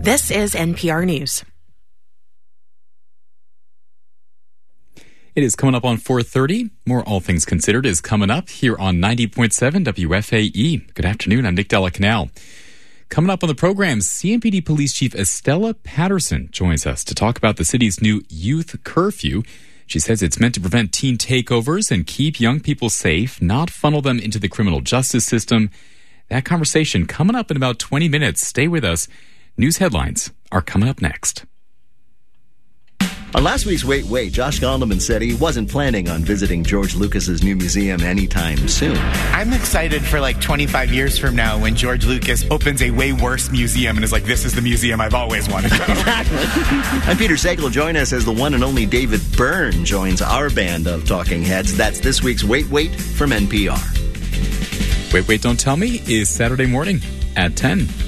This is NPR News. It is coming up on 4:30. More All Things Considered is coming up here on 90.7 WFAE. Good afternoon. I'm Nick Della Canal. Coming up on the program, CMPD Police Chief Estella Patterson joins us to talk about the city's new youth curfew. She says it's meant to prevent teen takeovers and keep young people safe, not funnel them into the criminal justice system. That conversation coming up in about 20 minutes. Stay with us. News headlines are coming up next. On last week's Wait, Josh Gondelman said he wasn't planning on visiting George Lucas's new museum anytime soon. I'm excited for like 25 years from now when George Lucas opens a way worse museum and is like, this is the museum I've always wanted to go. Exactly. I'm Peter Sagal. Join us as the one and only David Byrne joins our band of talking heads. That's this week's Wait from NPR. Wait, Don't Tell Me is Saturday morning at 10.